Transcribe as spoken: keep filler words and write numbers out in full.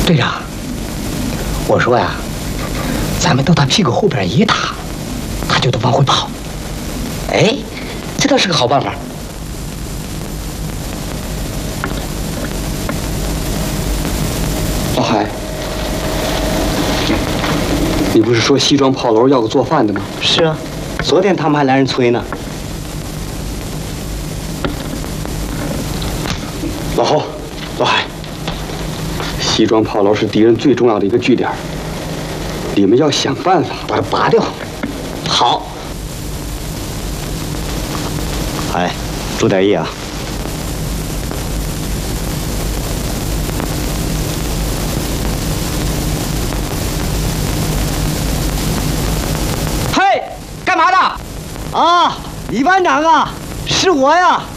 队长，我说呀，咱们到他屁股后边一打，他就得往回跑。哎，这倒是个好办法。 老海，你不是说西庄炮楼要个做饭的吗？ 是啊，昨天他们还来人催呢。 老侯，老海，西庄炮楼是敌人最重要的一个据点，你们要想办法把它拔掉。 好。哎，注点意啊！ 嘿，干嘛呢？ 啊，李班长啊，是我呀。